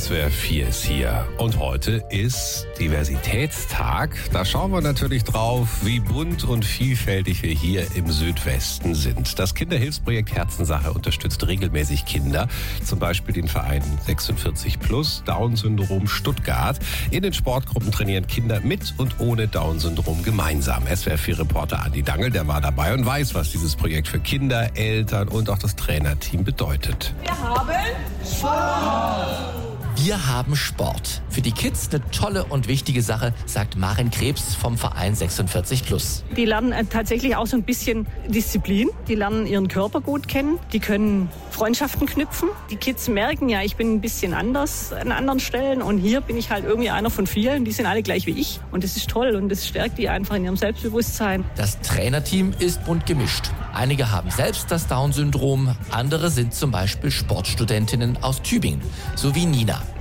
SWR 4 ist hier und heute ist Diversitätstag. Da schauen wir natürlich drauf, wie bunt und vielfältig wir hier im Südwesten sind. Das Kinderhilfsprojekt Herzenssache unterstützt regelmäßig Kinder, zum Beispiel den Verein 46+ Down-Syndrom Stuttgart. In den Sportgruppen trainieren Kinder mit und ohne Down-Syndrom gemeinsam. SWR 4-Reporter Andi Dangel, der war dabei und weiß, was dieses Projekt für Kinder, Eltern und auch das Trainerteam bedeutet. Wir haben Sport. Für die Kids eine tolle und wichtige Sache, sagt Maren Krebs vom Verein 46+. Die lernen tatsächlich auch so ein bisschen Disziplin. Die lernen ihren Körper gut kennen. Die können Freundschaften knüpfen. Die Kids merken ja, ich bin ein bisschen anders an anderen Stellen. Und hier bin ich halt irgendwie einer von vielen. Die sind alle gleich wie ich. Und das ist toll und das stärkt die einfach in ihrem Selbstbewusstsein. Das Trainerteam ist bunt gemischt. Einige haben selbst das Down-Syndrom. Andere sind zum Beispiel Sportstudentinnen aus Tübingen, so wie Nina.